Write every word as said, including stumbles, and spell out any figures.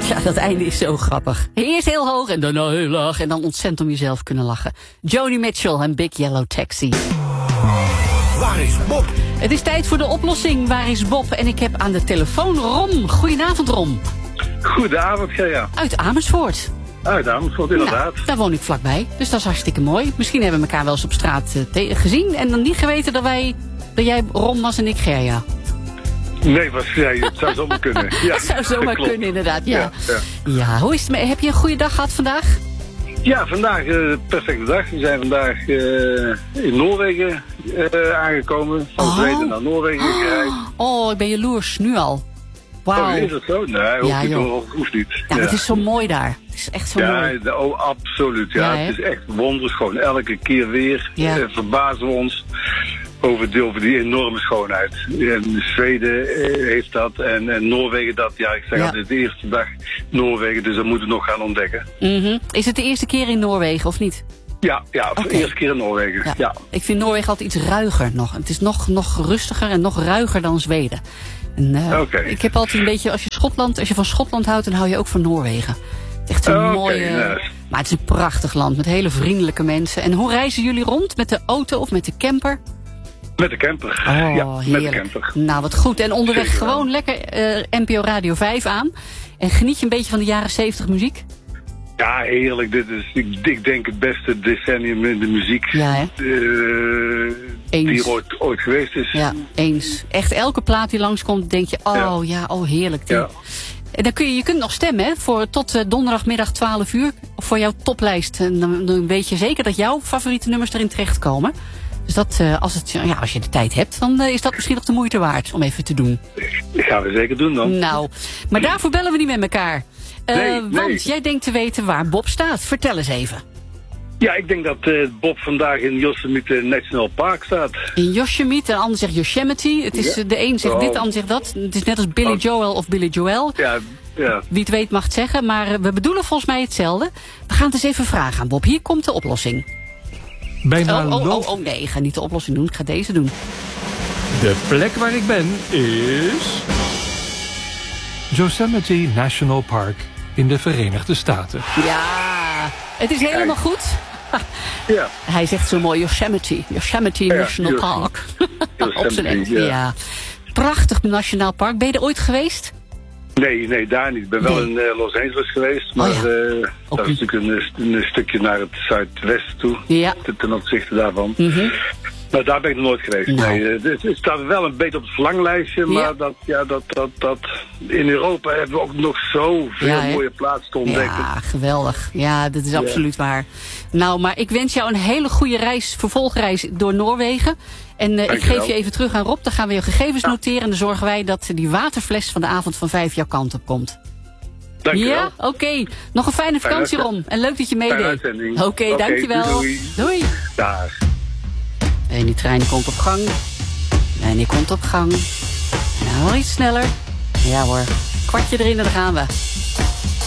Ja, dat einde is zo grappig. Eerst heel hoog en dan heel laag en dan ontzettend om jezelf kunnen lachen. Joni Mitchell en Big Yellow Taxi. Waar is Bob? Het is tijd voor de oplossing. Waar is Bob? En ik heb aan de telefoon Ron. Goedenavond, Ron. Goedenavond, Gea. Uit Amersfoort. Uit Amersfoort, inderdaad. Nou, daar woon ik vlakbij, dus dat is hartstikke mooi. Misschien hebben we elkaar wel eens op straat uh, te- gezien en dan niet geweten dat wij, dat jij Ron was en ik Gerja. Nee, was, ja, het zou zomaar kunnen. Ja, dat zou zomaar klopt. kunnen, inderdaad. Ja. Ja, ja. ja, hoe is het? Heb je een goede dag gehad vandaag? Ja, vandaag een uh, perfecte dag. We zijn vandaag uh, in Noorwegen uh, aangekomen. Van Oh. Zweden naar Noorwegen gereisd. Oh, ik ben jaloers, nu al. Wauw. Oh, is dat zo? Nee, hoeft Ja, niet. joh. Hoor, hoeft niet. Ja, maar het is zo mooi daar. Het is echt zo Ja, mooi. de, oh, absoluut. Ja, Ja, hè? het is echt wonderschoon. Elke keer weer Ja. uh, verbazen we ons over die, over die enorme schoonheid. En Zweden uh, heeft dat en, en Noorwegen dat. Ja, ik zeg Ja. altijd de eerste dag Noorwegen, dus dat moeten we nog gaan ontdekken. Mhm. Is het de eerste keer in Noorwegen of niet? Ja, ja, voor Oké. de eerste keer in Noorwegen. Ja. Ja. Ik vind Noorwegen altijd iets ruiger nog. Het is nog, nog rustiger en nog ruiger dan Zweden. En, uh, Oké. Ik heb altijd een beetje, als je, Schotland, als je van Schotland houdt, dan hou je ook van Noorwegen. Het is echt een Oké, mooie... nou. Maar het is een prachtig land met hele vriendelijke mensen. En hoe reizen jullie rond? Met de auto of met de camper? Met de camper. Oh, ja, met de heerlijk. camper. Nou, wat goed. En onderweg Zeker wel. gewoon lekker uh, N P O Radio vijf aan. En geniet je een beetje van de jaren zeventig muziek? Ja, heerlijk. Dit is, ik, ik denk, het beste decennium in de muziek Ja, hè? uh, die er ooit, ooit geweest is. Ja, eens. Echt elke plaat die langskomt, denk je, oh ja, Ja. oh heerlijk. Die. Ja. En dan kun je, je kunt nog stemmen hè, voor tot uh, donderdagmiddag twaalf uur voor jouw toplijst. En dan, dan weet je zeker dat jouw favoriete nummers erin terechtkomen. Dus dat, uh, als, het, ja, als je de tijd hebt, dan uh, is dat misschien nog de moeite waard om even te doen. Dat gaan we zeker doen dan. Nou, maar daarvoor bellen we niet met elkaar. Uh, Nee, nee. Want jij denkt te weten waar Bob staat. Vertel eens even. Ja, ik denk dat uh, Bob vandaag in Yosemite National Park staat. In Yosemite, een ander zegt Yosemite. Het is, Ja. uh, de een zegt Oh. dit, de ander zegt dat. Het is net als Billy Oh. Joel of Billy Joel. Ja, ja. Wie het weet mag het zeggen, maar uh, we bedoelen volgens mij hetzelfde. We gaan het eens even vragen aan Bob. Hier komt de oplossing. Bijna Oh, oh, loopt oh, oh nee, ik ga niet de oplossing doen. Ik ga deze doen. de plek waar ik ben is Yosemite National Park in de Verenigde Staten. Ja, het is helemaal goed. Ja. Hij zegt zo mooi Yosemite. Yosemite Ja, National Yosemite. Park. Yosemite, Op zijn Engels, ja. ja. Prachtig nationaal park. Ben je er ooit geweest? Nee, nee, daar niet. Ik ben wel Nee. in uh, Los Angeles geweest, maar Oh ja. uh, Ook dat is niet. natuurlijk een, een stukje naar het zuidwesten toe. Ja. Ten, ten opzichte daarvan. Mhm. Maar daar ben ik nog nooit geweest. Nou. Nee, uh, het, het staat wel een beetje op het verlanglijstje, maar Ja. dat, ja, dat, dat, dat, in Europa hebben we ook nog zoveel Ja, hè? mooie plaatsen te ontdekken. Ja, geweldig. Ja, dat is absoluut waar. Nou, maar ik wens jou een hele goede reis, vervolgreis door Noorwegen. En uh, ik Dankjewel. geef je even terug aan Rob. Dan gaan we je gegevens noteren. En dan zorgen wij dat die waterfles van de avond van vijf jouw kant op komt. Dankjewel. Ja? Oké. Okay. Nog een fijne vakantie, Fijne Rom. En leuk dat je Fijne meedeed. uitzending. Oké, okay, Oké, dankjewel. doei, Doei. Dag. En die trein komt op gang. En die komt op gang. Nou, iets sneller. Ja hoor. Kwartje erin en dan gaan we.